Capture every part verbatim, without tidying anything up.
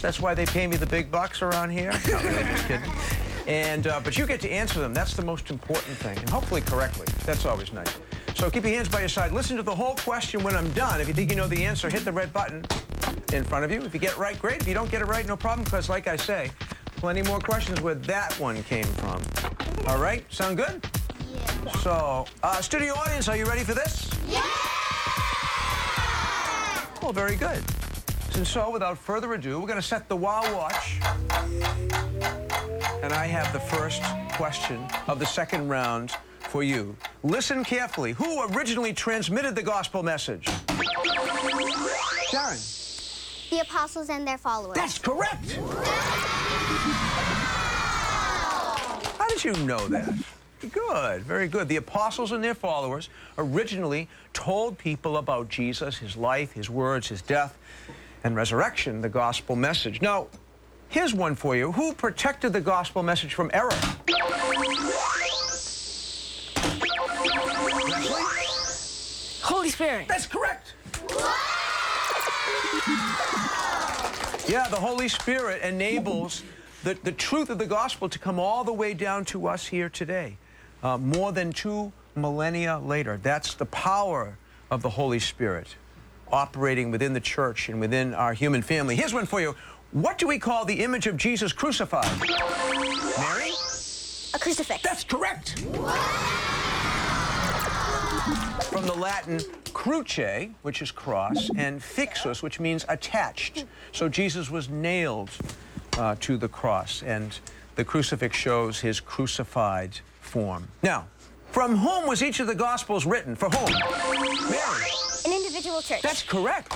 That's why they pay me the big bucks around here. No, I'm just kidding. And, uh, but you get to answer them. That's the most important thing, and hopefully correctly. That's always nice. So keep your hands by your side. Listen to the whole question when I'm done. If you think you know the answer, hit the red button in front of you. If you get it right, great. If you don't get it right, no problem, because like I say, plenty more questions where that one came from. All right? Sound good? Yeah. So, uh, studio audience, are you ready for this? Yeah! Well, very good. And so, without further ado, we're going to set the Wow Watch. And I have the first question of the second round for you. Listen carefully. Who originally transmitted the gospel message? Sharon. The apostles and their followers. That's correct. How did you know that? Good, very good. The apostles and their followers originally told people about Jesus, his life, his words, his death, and resurrection, the gospel message. Now, here's one for you. Who protected the gospel message from error? Holy Spirit. That's correct. Yeah, the Holy Spirit enables the, the truth of the gospel to come all the way down to us here today, uh, more than two millennia later. That's the power of the Holy Spirit operating within the church and within our human family. Here's one for you. What do we call the image of Jesus crucified? Mary? A crucifix. That's correct. From the Latin cruce, which is cross, and fixus, which means attached. So Jesus was nailed uh, to the cross, and the crucifix shows his crucified form. Now, from whom was each of the Gospels written? For whom? Mary. An individual church. That's correct.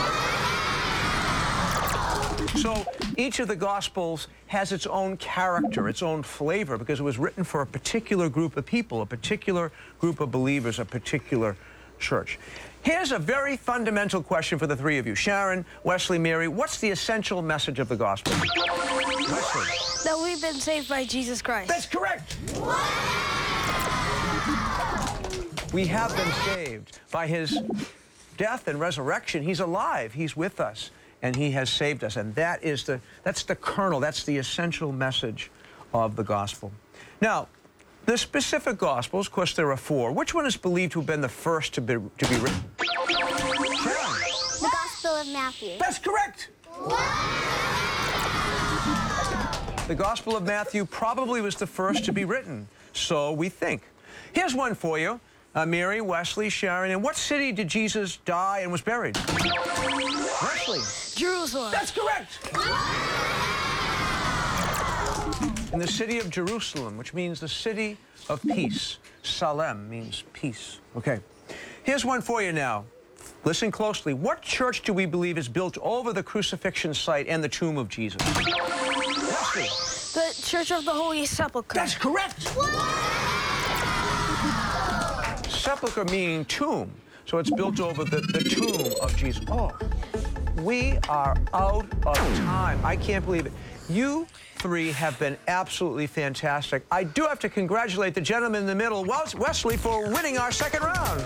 So each of the Gospels has its own character, its own flavor, because it was written for a particular group of people, a particular group of believers, a particular church. Here's a very fundamental question for the three of you. Sharon, Wesley, Mary, what's the essential message of the Gospel? Wesley. That we've been saved by Jesus Christ. That's correct. We have been saved by his death and resurrection. He's alive. He's with us. And he has saved us. And that is the, that's the kernel, that's the essential message of the gospel. Now, the specific gospels, of course, there are four. Which one is believed to have been the first to be, to be written? Sharon. The Gospel of Matthew. That's correct. The Gospel of Matthew probably was the first to be written, so we think. Here's one for you. Uh, Mary, Wesley, Sharon. In what city did Jesus die and was buried? Wesley. Jerusalem. That's correct. In the city of Jerusalem, which means the city of peace. Salem means peace. Okay. Here's one for you now. Listen closely. What church do we believe is built over the crucifixion site and the tomb of Jesus? Wesley. The Church of the Holy Sepulchre. That's correct. Sepulchre meaning tomb. So it's built over the, the tomb of Jesus. Oh, we are out of time. I can't believe it. You three have been absolutely fantastic. I do have to congratulate the gentleman in the middle, Wesley, for winning our second round.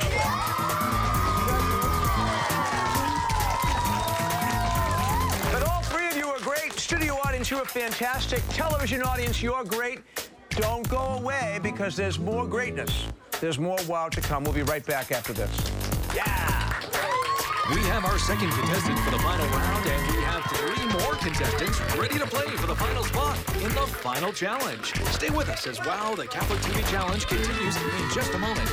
But all three of you are great. Studio audience, you are fantastic. Television audience, you're great. Don't go away, because there's more greatness. There's more wow to come. We'll be right back after this. Yeah! We have our second contestant for the final round, and we have three more contestants ready to play for the final spot in the final challenge. Stay with us as WOW, the Catholic T V Challenge, continues in just a moment.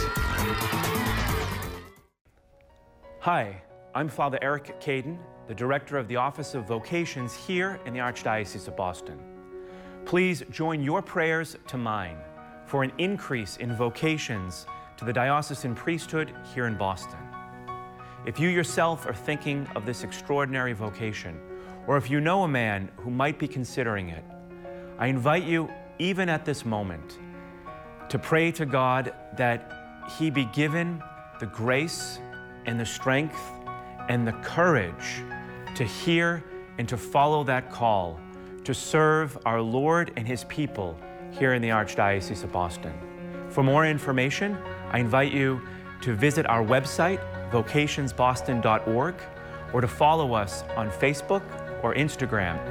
Hi, I'm Father Eric Caden, the Director of the Office of Vocations here in the Archdiocese of Boston. Please join your prayers to mine for an increase in vocations to the diocesan priesthood here in Boston. If you yourself are thinking of this extraordinary vocation, or if you know a man who might be considering it, I invite you, even at this moment, to pray to God that he be given the grace and the strength and the courage to hear and to follow that call to serve our Lord and his people here in the Archdiocese of Boston. For more information, I invite you to visit our website, vocations boston dot org, or to follow us on Facebook or Instagram